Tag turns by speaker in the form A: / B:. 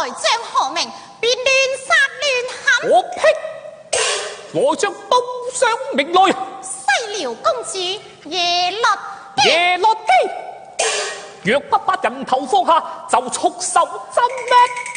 A: 來將何名，便亂殺亂砍。
B: 我呸！我將刀上名來。
A: 西遼公主耶律
B: 耶律基，若不把人頭放下，就束手真命。